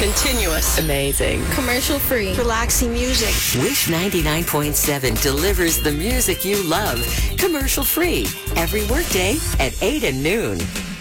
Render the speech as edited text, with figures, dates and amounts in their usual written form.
Continuous. Amazing. Commercial-free. Relaxing music. Wish 99.7 delivers the music you love. Commercial free. Every workday at 8 and noon.